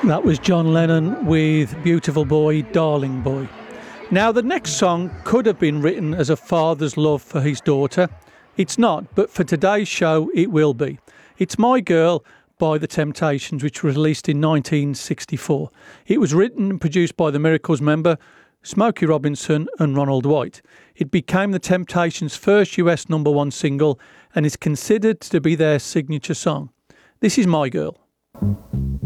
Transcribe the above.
That was John Lennon with Beautiful Boy, Darling Boy. Now, the next song could have been written as a father's love for his daughter. It's not, but for today's show, it will be. It's My Girl by The Temptations, which was released in 1964. It was written and produced by the Miracles member Smokey Robinson and Ronald White. It became The Temptations' first US #1 single and is considered to be their signature song. This is My Girl.